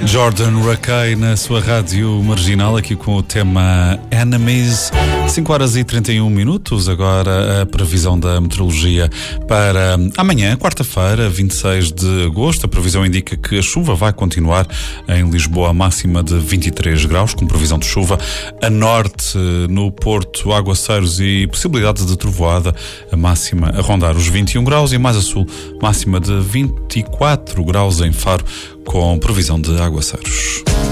Jordan Rakei na sua rádio marginal, aqui com o tema Enemies. 5 horas e 31 minutos. Agora a previsão da meteorologia para amanhã, quarta-feira, 26 de agosto. A previsão indica que a chuva vai continuar em Lisboa, máxima de 23 graus, com previsão de chuva. A norte, no Porto, aguaceiros e possibilidade de trovoada, a máxima a rondar os 21 graus, e mais a sul, máxima de 24 graus em Faro, com previsão de aguaceiros.